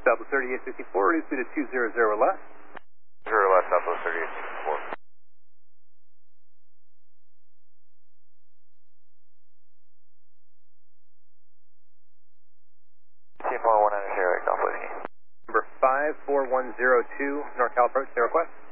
Southwest 3864, reduce speed to 200 left. 0 left, Southwest 3864. Team 419 is here, Golf Whiskey. Number 54102, NorCal approach, their request.